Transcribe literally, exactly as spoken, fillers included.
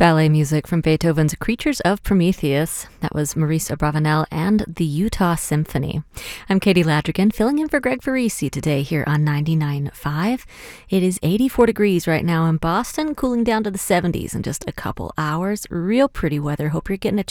Ballet music from Beethoven's Creatures of Prometheus. That was Maurice Abravanel and the Utah Symphony. I'm Katie Ladrigan, filling in for Greg Verisi today here on ninety-nine point five. It is eighty-four degrees right now in Boston, cooling down to the seventies in just a couple hours. Real pretty weather. Hope you're getting a